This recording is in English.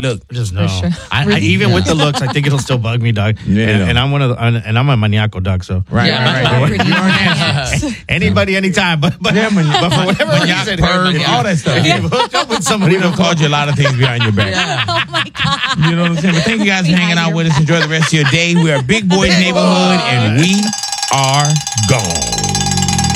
look. Just no. sure. I even with the looks, I think it'll still bug me, dog. Yeah. And I'm one of the, and I'm a maniacal dog. So Right, anybody, anytime. But for whatever reason, all that stuff. If you hooked up with somebody, We done called you a lot of things behind your back. Oh my God. You know what I'm saying? But thank you guys for hanging out with us. Enjoy the rest of your day. We are Big Boys Neighborhood, and we are gone.